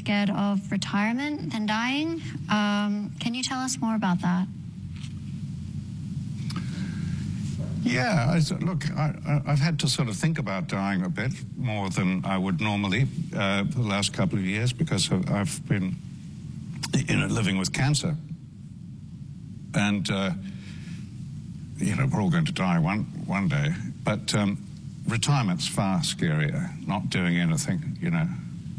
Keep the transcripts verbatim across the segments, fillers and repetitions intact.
scared of retirement than dying. Um, can you tell us more about that? Yeah, I, look, I, I've had to sort of think about dying a bit more than I would normally uh, for the last couple of years because I've been, you know, living with cancer. And, uh, you know, we're all going to die one, one day. But um, retirement's far scarier, not doing anything, you know.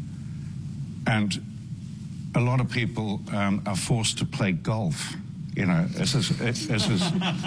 And a lot of people um, are forced to play golf. You know, this is... This is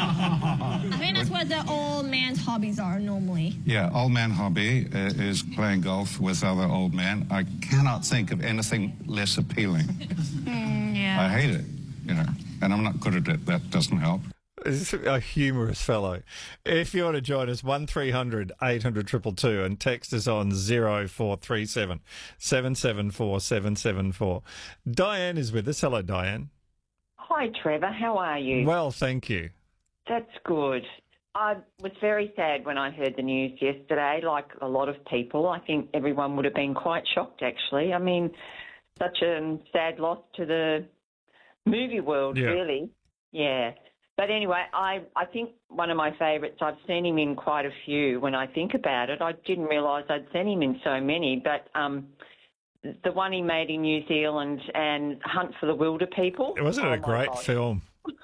I think that's what the old man's hobbies are normally. Yeah, old man hobby uh, is playing golf with other old men. I cannot think of anything less appealing. Mm, yeah. I hate it, you know, and I'm not good at it. That doesn't help. He's a humorous fellow. If you want to join us, one three hundred eight hundred two two two and text us on zero four three seven seven seven four seven seven four. Diane is with us. Hello, Diane. Hi, Trevor. How are you? Well, thank you. That's good. I was very sad when I heard the news yesterday, like a lot of people. I think everyone would have been quite shocked, actually. I mean, such a sad loss to the movie world, Yeah. really. Yeah. But anyway, I, I think one of my favourites, I've seen him in quite a few when I think about it. I didn't realise I'd seen him in so many, but um, the one he made in New Zealand and Hunt for the Wilder People. Wasn't it oh a great God. film?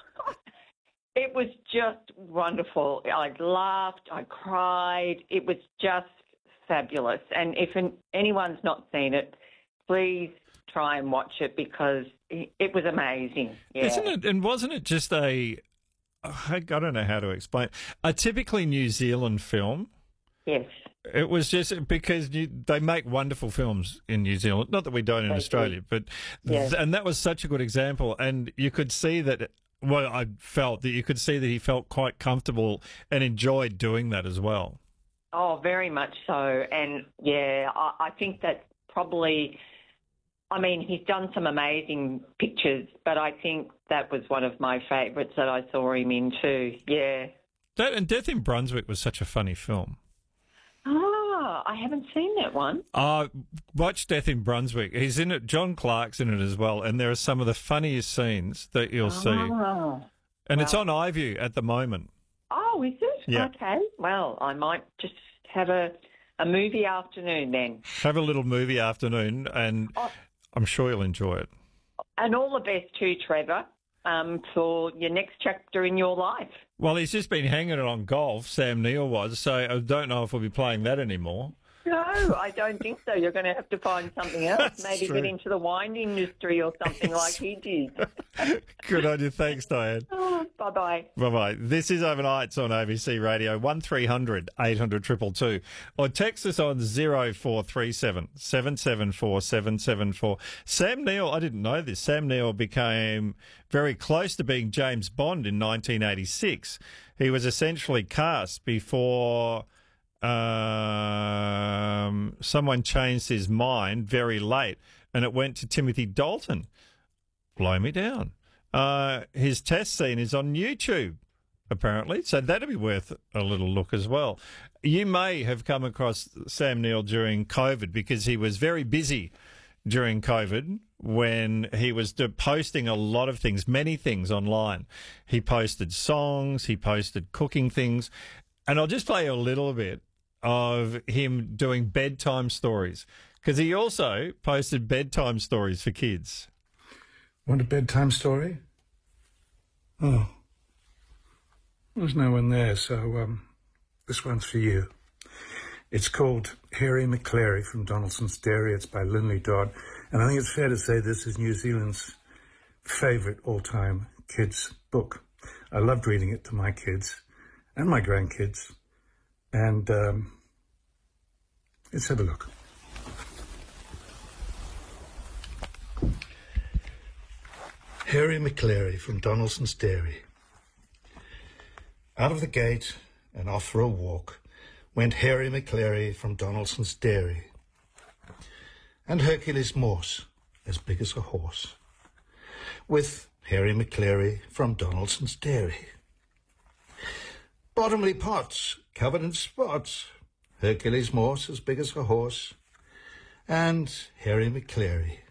It was just wonderful. I laughed, I cried. It was just fabulous. And if an, anyone's not seen it, please try and watch it because it was amazing. Yeah. Isn't it? And wasn't it just a, I don't know how to explain, a typically New Zealand film? Yes. It was just because you, they make wonderful films in New Zealand. Not that we don't in They Australia, do. but Yes. th- and that was such a good example. And you could see that. Well, I felt that you could see that he felt quite comfortable and enjoyed doing that as well. Oh, very much so. And yeah, I, I think that probably. I mean, he's done some amazing pictures, but I think that was one of my favourites that I saw him in too. Yeah. That, and Death in Brunswick was such a funny film. Ah, I haven't seen that one. Uh, watch Death in Brunswick. He's in it. John Clark's in it as well, and there are some of the funniest scenes that you'll see. Oh. And it's Wow. on iView at the moment. Oh, is it? Yeah. Okay. Well, I might just have a, a movie afternoon then. Have a little movie afternoon, and Oh. I'm sure you'll enjoy it. And all the best too, Trevor, um, for your next chapter in your life. Well, he's just been hanging it on golf, Sam Neill was, so I don't know if we'll be playing that anymore. No, I don't think so. You're going to have to find something else. That's Maybe true. get into the wine industry or something like he did. Good on you. Thanks, Diane. Oh, bye-bye. Bye-bye. This is Overnights on A B C Radio, one three hundred eight hundred two two two. Or text us on zero four three seven seven seven four seven seven four. Sam Neill, I didn't know this, Sam Neill became very close to being James Bond in nineteen eighty-six. He was essentially cast before um, someone changed his mind very late, and it went to Timothy Dalton. Blow me down. Uh, his test scene is on YouTube, apparently, so that'd be worth a little look as well. You may have come across Sam Neill during COVID because he was very busy during COVID when he was do- posting a lot of things, many things online. He posted songs, he posted cooking things, and I'll just play you a little bit of him doing bedtime stories because he also posted bedtime stories for kids. Want a bedtime story? Oh. There's no one there, so um, this one's for you. It's called Harry McClary from Donaldson's Dairy. It's by Linley Dodd. And I think it's fair to say this is New Zealand's favourite all-time kids' book. I loved reading it to my kids and my grandkids. And um, let's have a look. Harry McClary from Donaldson's Dairy. Out of the gate and off for a walk went Harry McClary from Donaldson's Dairy. And Hercules Morse, as big as a horse, with Harry McClary from Donaldson's Dairy. Bottomly pots covered in spots, Hercules Morse, as big as a horse, and Harry McClary